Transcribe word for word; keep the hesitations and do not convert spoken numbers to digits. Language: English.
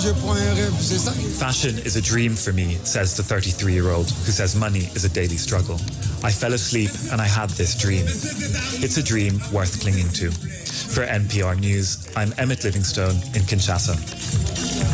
je prends un rêve, c'est ça. Fashion is a dream for me, says the thirty-three-year-old, who says money is a daily struggle. I fell asleep and I had this dream. It's a dream worth clinging to. For N P R News, I'm Emmett Livingstone in Kinshasa.